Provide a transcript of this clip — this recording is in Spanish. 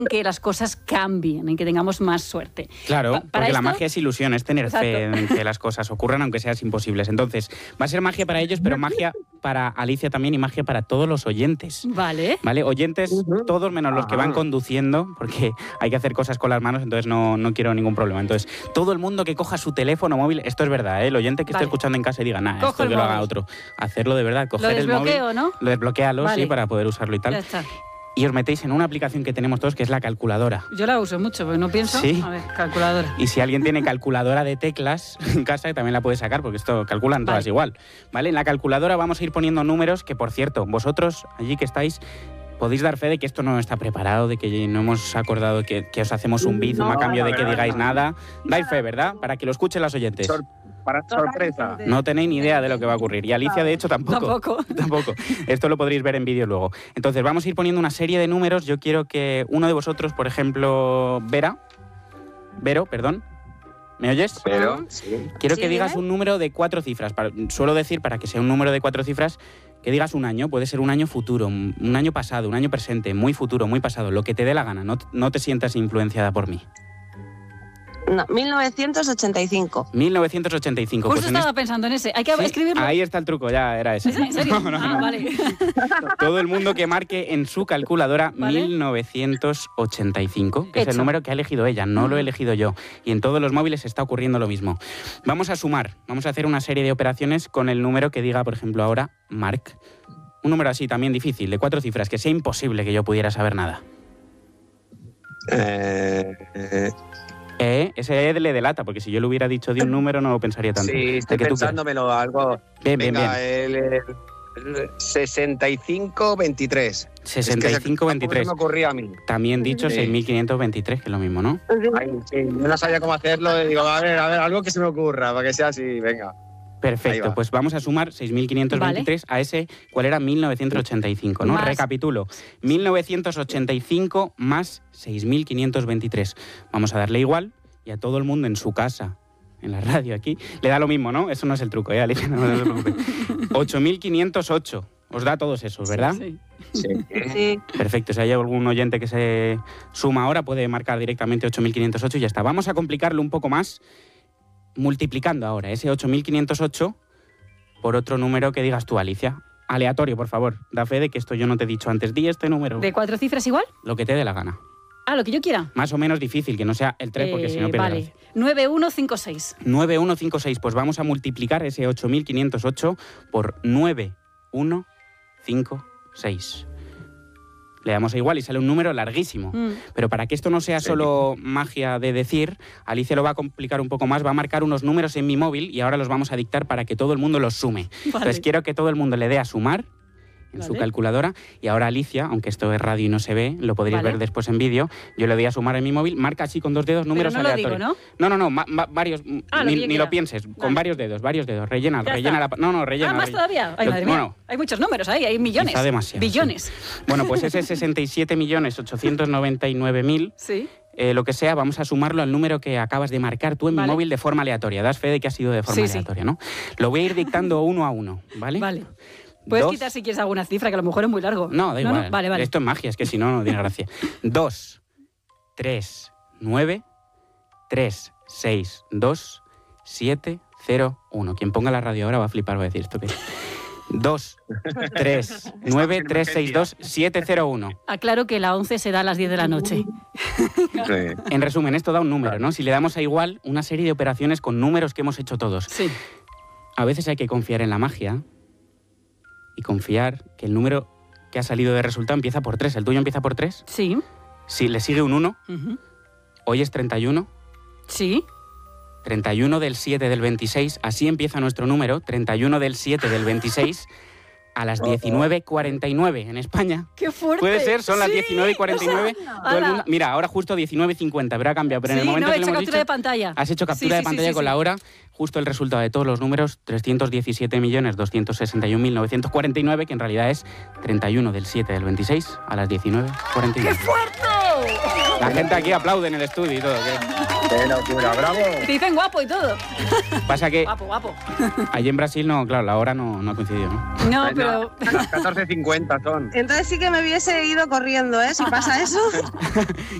que las cosas cambien, en que tengamos más suerte. Claro, porque esto, la magia es ilusión, es tener fe en que las cosas ocurran aunque sean imposibles. Entonces, va a ser magia para ellos, pero magia para Alicia también y magia para todos los oyentes. Vale. Oyentes, todos menos los que van conduciendo, porque hay que hacer cosas con las manos, entonces no quiero ningún problema. Entonces, todo el mundo que coja su teléfono móvil, esto es verdad, el oyente que esté escuchando en casa y diga, nada, esto que lo haga otro. Hacerlo de verdad, coger el móvil. Lo desbloqueo, ¿no? Lo desbloquealo, sí, para poder usarlo y tal. Ya está. Y os metéis en una aplicación que tenemos todos, que es la calculadora. Yo la uso mucho, porque no pienso. ¿Sí? A ver, calculadora. Y si alguien tiene calculadora de teclas en casa, también la puede sacar, porque esto calculan todas igual. ¿Vale? En la calculadora vamos a ir poniendo números que, por cierto, vosotros, allí que estáis, podéis dar fe de que esto no está preparado, de que no hemos acordado que os hacemos un bizum a cambio de que digáis nada. Dais fe, ¿verdad? Para que lo escuchen los oyentes. Para sorpresa. No tenéis ni idea de lo que va a ocurrir. Y Alicia, de hecho, tampoco. Esto lo podréis ver en vídeo luego. Entonces, vamos a ir poniendo una serie de números. Yo quiero que uno de vosotros, por ejemplo, Vero, perdón. ¿Me oyes? Pero, sí. Quiero que digas un número de 4 cifras. Suelo decir, para que sea un número de 4 cifras, que digas un año. Puede ser un año futuro, un año pasado, un año presente, muy futuro, muy pasado, lo que te dé la gana. No te sientas influenciada por mí. No, 1985. 1985. Justo pues estaba pensando en ese. Hay que escribirlo. Ahí está el truco, ya era ese. ¿En serio? No. Vale. Todo el mundo que marque en su calculadora 1985, que es el número que ha elegido ella, no lo he elegido yo. Y en todos los móviles está ocurriendo lo mismo. Vamos a sumar, vamos a hacer una serie de operaciones con el número que diga, por ejemplo, ahora Marc. Un número así también difícil, de 4 cifras, que sea imposible que yo pudiera saber nada. Ese le delata, porque si yo le hubiera dicho de un número no lo pensaría tanto. Sí, estoy pensándomelo algo. Bien. El 65-23. 65-23. me ocurría a mí. También dicho 6.523, que es lo mismo, ¿no? Ay, sí, yo no sabía cómo hacerlo. Digo, a ver, algo que se me ocurra, para que sea así, venga. Perfecto, pues vamos a sumar 6.523 a ese, ¿cuál era? 1985, ¿no? Recapitulo, 1985 más 6.523. Vamos a darle igual y a todo el mundo en su casa, en la radio aquí, le da lo mismo, ¿no? Eso no es el truco, Alicia, no se preocupe. 8.508, os da todos esos, ¿verdad? Sí. Perfecto, si hay algún oyente que se suma ahora puede marcar directamente 8.508 y ya está. Vamos a complicarlo un poco más, multiplicando ahora ese 8.508 por otro número que digas tú, Alicia. Aleatorio, por favor. Da fe de que esto yo no te he dicho antes. Di este número. ¿De 4 cifras igual? Lo que te dé la gana. Ah, lo que yo quiera. Más o menos difícil, que no sea el 3 porque si no pierde gracia. 9156. 9156. Pues vamos a multiplicar ese 8.508 por 9156. Le damos a igual y sale un número larguísimo. Pero para que esto no sea solo magia de decir, Alicia lo va a complicar un poco más, va a marcar unos números en mi móvil y ahora los vamos a dictar para que todo el mundo los sume. Entonces quiero que todo el mundo le dé a sumar en su calculadora y ahora Alicia, aunque esto es radio y no se ve, lo podréis ver después en vídeo, yo le doy a sumar en mi móvil, marca así con 2 dedos números aleatorios. Lo digo, ¿no? Varios, ni lo pienses, con varios dedos, rellena rellena. Más todavía. Ay, madre mía. Hay muchos números ahí, hay millones. Quizá demasiado. Billones. Sí. Bueno, pues ese 67.899.000, sí. Lo que sea, vamos a sumarlo al número que acabas de marcar tú en mi móvil de forma aleatoria. Das fe de que ha sido de forma aleatoria, ¿no? Lo voy a ir dictando uno a uno, ¿vale? Vale. Puedes quitar si quieres alguna cifra, que a lo mejor es muy largo. No, da igual. No. Vale. Esto es magia, es que si no, no tiene gracia. 2, 3, 9, 3, 6, 2, 7, 0, 1. Quien ponga la radio ahora va a flipar, va a decir esto que es. 2, 3, 9, 3, 6, 2, 7, 0, 1. Aclaro que la 11 se da a las 10 de la noche. En resumen, esto da un número, ¿no? Si le damos a igual, una serie de operaciones con números que hemos hecho todos. Sí. A veces hay que confiar en la magia y confiar que el número que ha salido de resultado empieza por 3. ¿El tuyo empieza por 3? Sí. Si le sigue un 1, hoy es 31. Sí. 31 del 7 del 26, así empieza nuestro número, 31 del 7 del 26 a las 19:49 en España. ¡Qué fuerte! Puede ser, son las 19:49. Todo el mundo, mira, ahora justo 19:50, pero ha cambiado. Pero en el momento he que hecho lo hemos captura de pantalla. Has hecho captura de pantalla con la hora, justo el resultado de todos los números, 317.261.949, que en realidad es 31 del 7 del 26 a las 19:49. ¡Qué fuerte! La gente aquí aplaude en el estudio y todo. ¡Qué locura, bravo! Te dicen guapo y todo. Pasa que Guapo. allí en Brasil, no, claro, la hora no ha coincidido, ¿no? No, Ay, pero... Las 14:50 son. Entonces sí que me hubiese ido corriendo, ¿eh? Si pasa eso.